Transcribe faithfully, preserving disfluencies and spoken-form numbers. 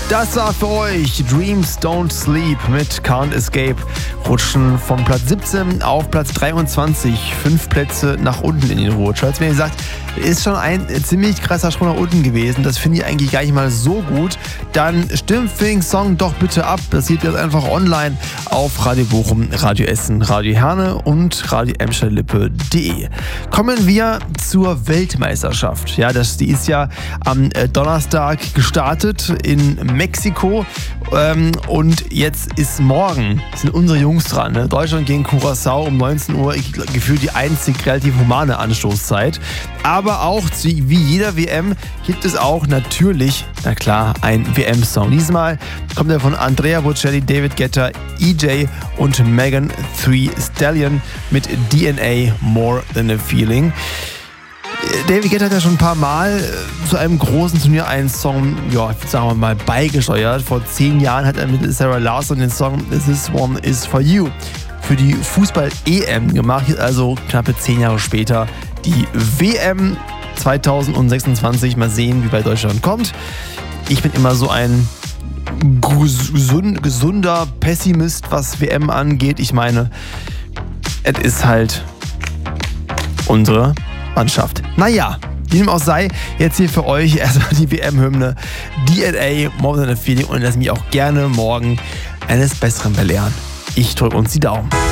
Das war für euch Dreams Don't Sleep mit Can't Escape. Rutschen von Platz siebzehn auf Platz dreiundzwanzig. Fünf Plätze nach unten in den Ruhrcharts. Wenn ihr sagt, ist schon ein ziemlich krasser Sprung nach unten gewesen, das finde ich eigentlich gar nicht mal so gut, dann stimmt für den Song doch bitte ab. Das seht ihr jetzt einfach online auf Radio Bochum, Radio Essen, Radio Herne und Radio Emscher-Lippe punkt de. Kommen wir zur Weltmeisterschaft. Ja, das, die ist ja am Donnerstag gestartet in Mexiko ähm, und jetzt ist morgen, sind unsere Jungs dran. Ne? Deutschland gegen Curaçao um neunzehn Uhr, gefühlt die einzig relativ humane Anstoßzeit. Aber auch wie jeder W M gibt es auch natürlich, na klar, ein W M-Song. Diesmal kommt er von Andrea Bocelli, David Guetta, E J und Megan Thee Stallion mit D N A More Than a Feeling. David Guetta hat ja schon ein paar Mal zu einem großen Turnier einen Song, ja, sagen wir mal, beigesteuert. Vor zehn Jahren hat er mit Sarah Larsson den Song This One Is For You für die Fußball-E M gemacht. Jetzt also knappe zehn Jahre später die W M zweitausendsechsundzwanzig. Mal sehen, wie bei Deutschland kommt. Ich bin immer so ein gesund, gesunder Pessimist, was W M angeht. Ich meine, es ist halt unsere Mannschaft. Naja, wie dem auch sei, jetzt hier für euch erstmal die W M-Hymne D N A More Than a Feeling und lasst mich auch gerne morgen eines Besseren belehren. Ich drücke uns die Daumen.